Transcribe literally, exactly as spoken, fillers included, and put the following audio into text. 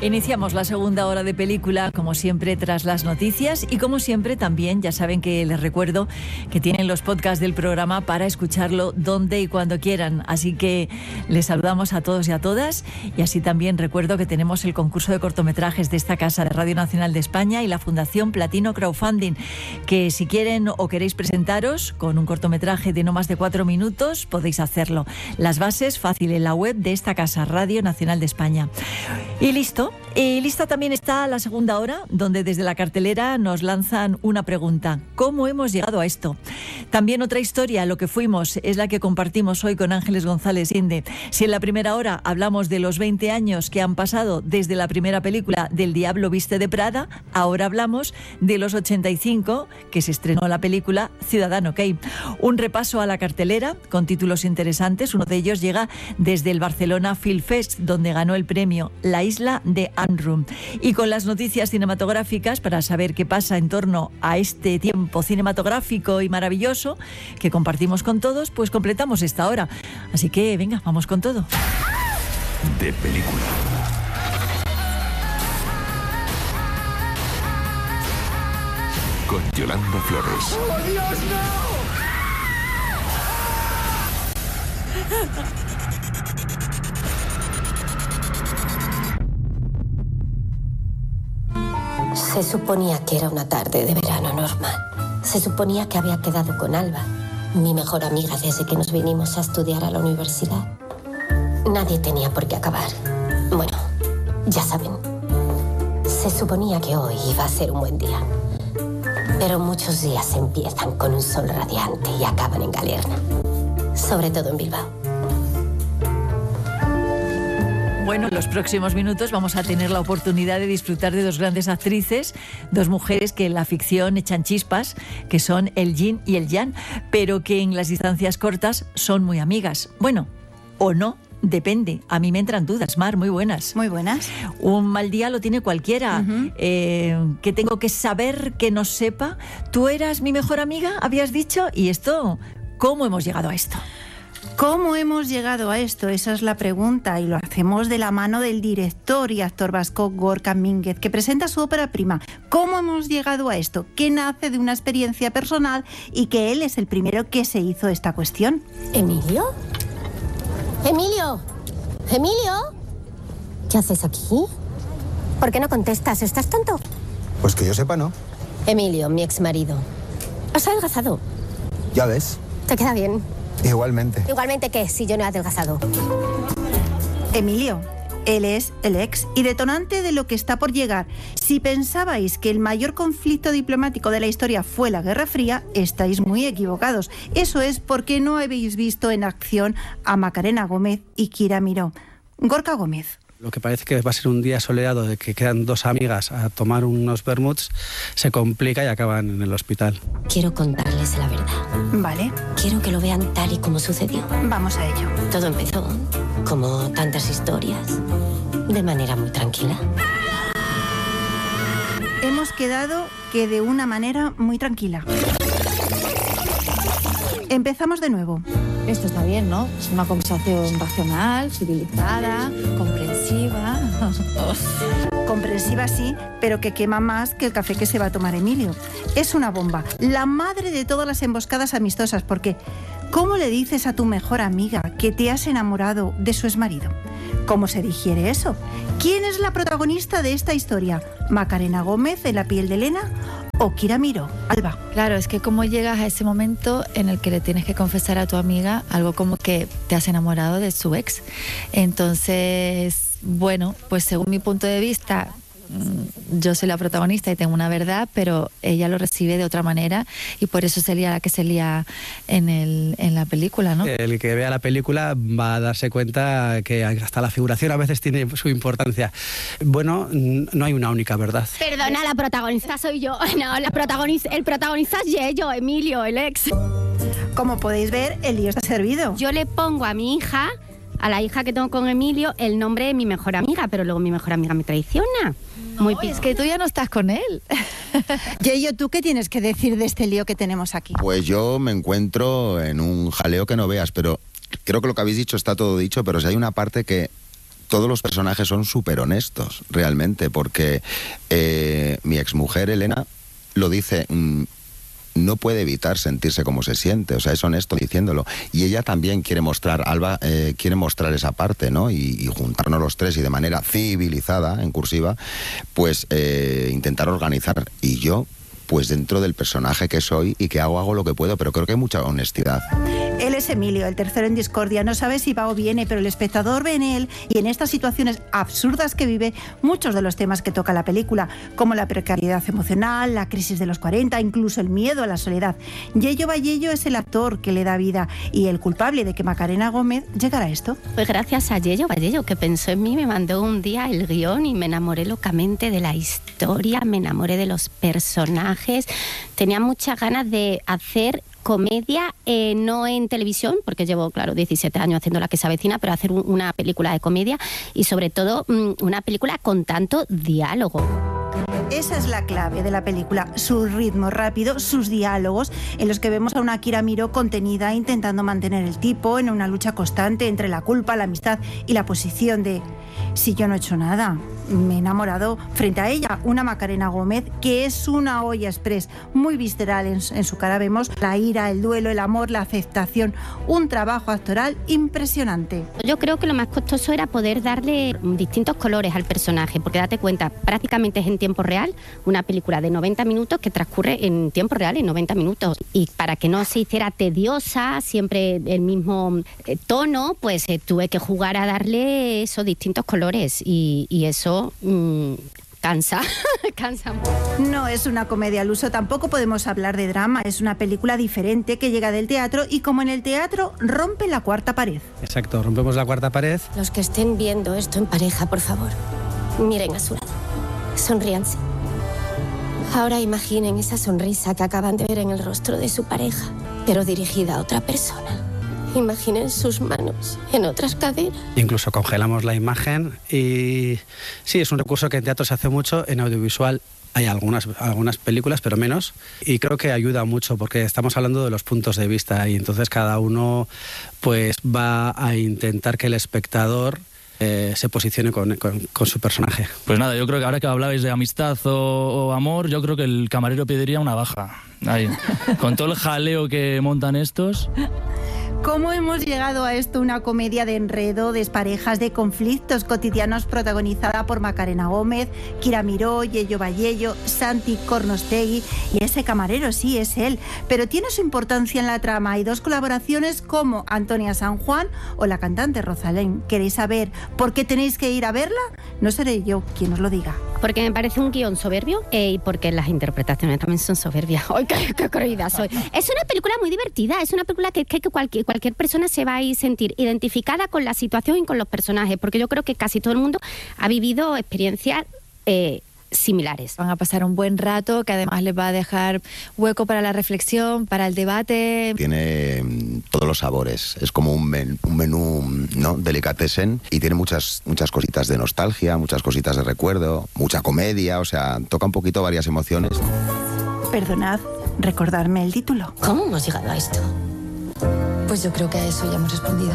Iniciamos la segunda hora de película, como siempre, tras las noticias y como siempre también, ya saben que les recuerdo que tienen los podcasts del programa para escucharlo donde y cuando quieran. Así que les saludamos a todos y a todas y así también recuerdo que tenemos el concurso de cortometrajes de esta casa de Radio Nacional de España y la Fundación Platino Crowdfunding, que si quieren o queréis presentaros con un cortometraje de no más de cuatro minutos, podéis hacerlo. Las bases fácil en la web de esta casa, Radio Nacional de España. Y listo. Y lista también está la segunda hora, donde desde la cartelera nos lanzan una pregunta. ¿Cómo hemos llegado a esto? También otra historia, lo que fuimos, es la que compartimos hoy con Ángeles González Inde. Si en la primera hora hablamos de los veinte años que han pasado desde la primera película del Diablo Viste de Prada, ahora hablamos de los ochenta y cinco, que se estrenó la película Ciudadano Kane. Un repaso a la cartelera con títulos interesantes. Uno de ellos llega desde el Barcelona Film Fest, donde ganó el premio La Isla de Room. Y con las noticias cinematográficas para saber qué pasa en torno a este tiempo cinematográfico y maravilloso que compartimos con todos, pues completamos esta hora. Así que venga, vamos con todo. De película. Con Yolanda Flores. ¡Oh, Dios, no! Se suponía que era una tarde de verano normal. Se suponía que había quedado con Alba, mi mejor amiga desde que nos vinimos a estudiar a la universidad. Nadie tenía por qué acabar. Bueno, ya saben. Se suponía que hoy iba a ser un buen día. Pero muchos días empiezan con un sol radiante y acaban en Galerna. Sobre todo en Bilbao. Bueno, en los próximos minutos vamos a tener la oportunidad de disfrutar de dos grandes actrices, dos mujeres que en la ficción echan chispas, que son el yin y el yang, pero que en las distancias cortas son muy amigas. Bueno, o no, depende. A mí me entran dudas. Mar, muy buenas. Muy buenas. Un mal día lo tiene cualquiera. Uh-huh. Eh, ¿Qué tengo que saber que no sepa? Tú eras mi mejor amiga, habías dicho, y esto, ¿cómo hemos llegado a esto? ¿Cómo hemos llegado a esto? Esa es la pregunta y lo hacemos de la mano del director y actor vasco Gorka Mínguez, que presenta su ópera prima. ¿Cómo hemos llegado a esto? Que nace de una experiencia personal y que él es el primero que se hizo esta cuestión. ¿Emilio? ¿Emilio? ¿Emilio? ¿Qué haces aquí? ¿Por qué no contestas? ¿Estás tonto? Pues que yo sepa, no. Emilio, mi exmarido. ¿Has adelgazado? Ya ves. ¿Te queda bien? Igualmente. ¿Igualmente qué? Si yo no he adelgazado. Emilio, él es el ex y detonante de lo que está por llegar. Si pensabais que el mayor conflicto diplomático de la historia fue la Guerra Fría, estáis muy equivocados. Eso es porque no habéis visto en acción a Macarena Gómez y Kira Miró. Gorka Gómez. Lo que parece que va a ser un día soleado de que quedan dos amigas a tomar unos vermuts, se complica y acaban en el hospital. Quiero contarles la verdad. Vale. Quiero que lo vean tal y como sucedió. Vamos a ello. Todo empezó, como tantas historias, de manera muy tranquila. Hemos quedado que de una manera muy tranquila. Empezamos de nuevo. Esto está bien, ¿no? Es una conversación racional, civilizada, comprensiva. Comprensiva sí, pero que quema más que el café que se va a tomar Emilio. Es una bomba, la madre de todas las emboscadas amistosas, porque ¿cómo le dices a tu mejor amiga que te has enamorado de su exmarido? ¿Cómo se digiere eso? ¿Quién es la protagonista de esta historia? ¿Macarena Gómez en la piel de Elena o Kira Miró? Alba. Claro, es que cómo llegas a ese momento en el que le tienes que confesar a tu amiga algo como que te has enamorado de su ex. Entonces, bueno, pues según mi punto de vista, yo soy la protagonista y tengo una verdad, pero ella lo recibe de otra manera y por eso se lía la que se lía en, el, en la película, ¿no? El que vea la película va a darse cuenta que hasta la figuración a veces tiene su importancia. Bueno, no hay una única verdad. Perdona, la protagonista soy yo. No, la protagonista, el protagonista es Yello, Emilio, el ex. Como podéis ver, el lío está servido. Yo le pongo a mi hija, a la hija que tengo con Emilio, el nombre de mi mejor amiga, pero luego mi mejor amiga me traiciona. No, Muy es que tú ya no estás con él. Yeyo, ¿tú qué tienes que decir de este lío que tenemos aquí? Pues yo me encuentro en un jaleo que no veas, pero creo que lo que habéis dicho está todo dicho, pero si hay una parte que todos los personajes son súper honestos, realmente, porque eh, mi exmujer, Elena, lo dice... Mmm, no puede evitar sentirse como se siente, o sea, es honesto diciéndolo. Y ella también quiere mostrar, Alba eh, quiere mostrar esa parte, ¿no? Y, y juntarnos los tres y de manera civilizada, en cursiva, pues eh, intentar organizar. Y yo, pues dentro del personaje que soy y que hago, hago lo que puedo, pero creo que hay mucha honestidad. Él es Emilio, el tercero en discordia. No sabe si va o viene, pero el espectador ve en él y en estas situaciones absurdas que vive muchos de los temas que toca la película, como la precariedad emocional, la crisis de los cuarenta, incluso el miedo a la soledad. Yello Vallello es el actor que le da vida y el culpable de que Macarena Gómez llegara a esto. Pues gracias a Yello Vallello, que pensó en mí, me mandó un día el guión y me enamoré locamente de la historia, me enamoré de los personajes. Tenía muchas ganas de hacer comedia, eh, no en televisión, porque llevo, claro, diecisiete años haciendo La que se avecina, pero hacer un, una película de comedia y sobre todo mmm, una película con tanto diálogo. Esa es la clave de la película, su ritmo rápido, sus diálogos, en los que vemos a una Kira Miró contenida intentando mantener el tipo en una lucha constante entre la culpa, la amistad y la posición de si yo no he hecho nada. Me he enamorado frente a ella, una Macarena Gómez que es una olla express, muy visceral. En, en su cara vemos la ira, el duelo, el amor, la aceptación, un trabajo actoral impresionante. Yo creo que lo más costoso era poder darle distintos colores al personaje, porque date cuenta, prácticamente es en tiempo real, una película de noventa minutos que transcurre en tiempo real, en noventa minutos, y para que no se hiciera tediosa, siempre el mismo eh, tono, pues eh, tuve que jugar a darle esos distintos colores y, y eso Mmm, cansa, cansa. No es una comedia al uso, tampoco podemos hablar de drama, es una película diferente que llega del teatro y como en el teatro rompe la cuarta pared. Exacto, rompemos la cuarta pared. Los que estén viendo esto en pareja, por favor, miren a su lado, sonríanse. Ahora imaginen esa sonrisa que acaban de ver en el rostro de su pareja, pero dirigida a otra persona. Imaginen sus manos en otras caderas. Incluso congelamos la imagen y sí, es un recurso que en teatro se hace mucho, en audiovisual hay algunas, algunas películas, pero menos, y creo que ayuda mucho porque estamos hablando de los puntos de vista y entonces cada uno pues va a intentar que el espectador Eh, se posicione con, con, con su personaje. Pues nada, yo creo que ahora que hablabais de amistad o, o amor, yo creo que el camarero pediría una baja. Ahí, con todo el jaleo que montan estos. ¿Cómo hemos llegado a esto? Una comedia de enredo, desparejas, de conflictos cotidianos protagonizada por Macarena Gómez, Kira Miró, Yello Vallello, Santi Cornostegui y ese camarero, sí, es él. Pero tiene su importancia en la trama. Hay dos colaboraciones como Antonia San Juan o la cantante Rosalén. ¿Queréis saber por qué tenéis que ir a verla? No seré yo quien os lo diga. Porque me parece un guión soberbio eh, y porque las interpretaciones también son soberbias. ¡Ay, qué, qué creída soy! Es una película muy divertida, es una película que, que, que cualquier, cualquier persona se va a sentir identificada con la situación y con los personajes, porque yo creo que casi todo el mundo ha vivido experiencias eh, similares. Van a pasar un buen rato que además les va a dejar hueco para la reflexión, para el debate. Tiene mm, todos los sabores, es como un, men, un menú, ¿no?, delicatessen, y tiene muchas, muchas cositas de nostalgia, muchas cositas de recuerdo, mucha comedia, o sea, toca un poquito varias emociones. Perdonad, recordarme el título. ¿Cómo hemos llegado a esto? Pues yo creo que a eso ya hemos respondido.